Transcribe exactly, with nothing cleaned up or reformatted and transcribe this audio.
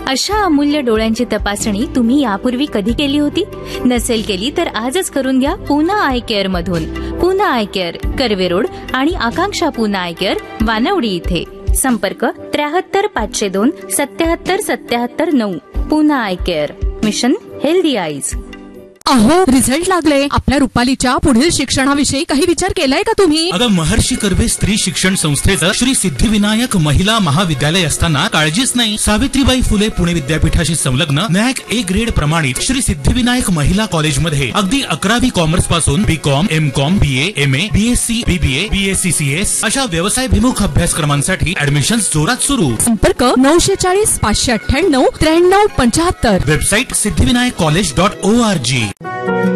अशा अमूल्य डोळ्यांची तपासणी तुम्ही यापूर्वी कधी केली होती? नसेल केली तर आजच करून घ्या पूना आय केअर मधून. Poona I care, Karve road आणि आकांक्षा पूना आय केअर, वानवडी इथे. संपर्क त्र्याहत्तर पाचशे दोन सत्याहत्तर सत्याहत्तर नऊ. Poona I care, mission healthy eyes. अहो, रिझल्ट लागले. आपल्या रुपालीच्या पुढील शिक्षणाविषयी काही विचार केलाय का तुम्ही? अगं, महर्षी कर्वे स्त्री शिक्षण संस्थेचं श्री सिद्धिविनायक महिला महाविद्यालय असताना काळजीच नाही. सावित्रीबाई फुले पुणे विद्यापीठाशी संलग्न नॅक ए ग्रेड प्रमाणित श्री सिद्धिविनायक महिला कॉलेजमध्ये अगदी अकरावी कॉमर्स पासून बी com, M com, B A, M A, B S C, B B A, B S C C S अशा व्यवसायभिमुख अभ्यासक्रमांसाठी ऍडमिशन जोरात सुरू. संपर्क नऊशे चाळीस पाचशे अठ्ठ्याण्णव त्र्याण्णव पंच्याहत्तर. Website Siddhivinayak college dot O R G.